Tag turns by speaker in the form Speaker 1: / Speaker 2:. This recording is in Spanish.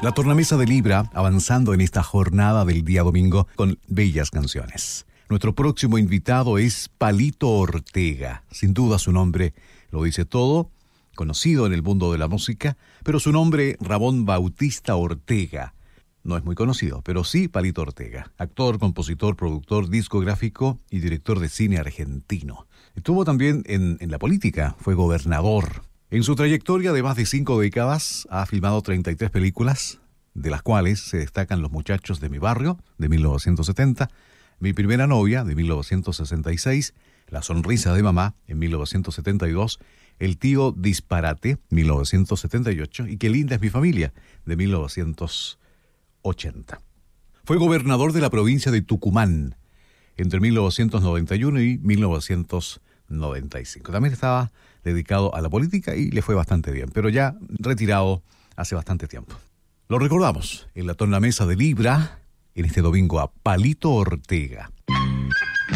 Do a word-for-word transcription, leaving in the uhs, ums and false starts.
Speaker 1: La tornamesa de Libra avanzando en esta jornada del día domingo con bellas canciones. Nuestro próximo invitado es Palito Ortega. Sin duda su nombre lo dice todo, conocido en el mundo de la música, pero su nombre, Ramón Bautista Ortega, no es muy conocido, pero sí Palito Ortega. Actor, compositor, productor discográfico y director de cine argentino. Estuvo también en, en la política, fue gobernador. En su trayectoria de más de cinco décadas ha filmado treinta y tres películas, de las cuales se destacan Los muchachos de mi barrio, de mil novecientos setenta, Mi primera novia, de mil novecientos sesenta y seis, La sonrisa de mamá, en mil novecientos setenta y dos, El tío disparate, mil novecientos setenta y ocho, y Qué linda es mi familia, de mil novecientos ochenta. Fue gobernador de la provincia de Tucumán entre mil novecientos noventa y uno y mil novecientos noventa y cinco. También estaba dedicado a la política y le fue bastante bien, pero ya retirado hace bastante tiempo. Lo recordamos en la tornamesa de Libra en este domingo a Palito Ortega.